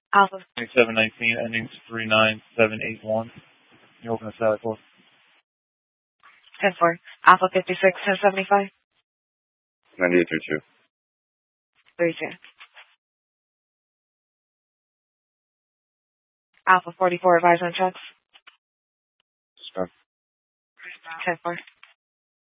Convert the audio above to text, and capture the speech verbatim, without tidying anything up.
Alpha. twenty-seven nineteen, endings three nine seven eight one. You're open to satellite code. ten four. Alpha fifty-six ten seventy-five. ninety-eight thirty-two. thirty-two. Alpha forty-four, advise on checks. Stop. ten four.